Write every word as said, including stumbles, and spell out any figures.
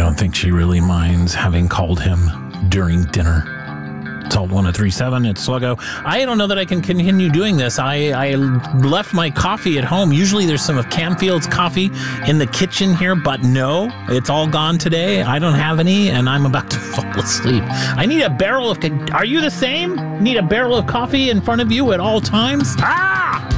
don't think she really minds having called him during dinner. Salt one oh three point seven, it's Sluggo. I don't know that I can continue doing this. I, I left my coffee at home. Usually there's some of Camfield's coffee in the kitchen here, but no, it's all gone today. I don't have any, and I'm about to fall asleep. I need a barrel of... Are you the same? Need a barrel of coffee in front of you at all times? Ah!